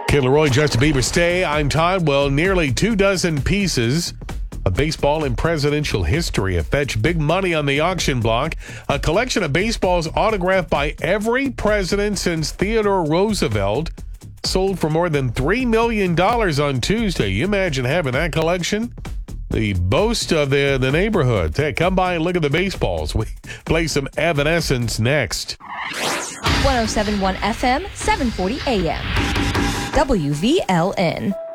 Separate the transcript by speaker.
Speaker 1: Kid Leroy, Justin Bieber, stay. I'm Todd. Well, nearly 24 pieces of baseball in presidential history have fetched big money on the auction block. A collection of baseballs autographed by every president since Theodore Roosevelt sold for more than $3 million on Tuesday. You imagine having that collection? The boast of the neighborhood. Hey, come by and look at the baseballs. We play some Evanescence next.
Speaker 2: 107.1 FM, 740 AM. WVLN.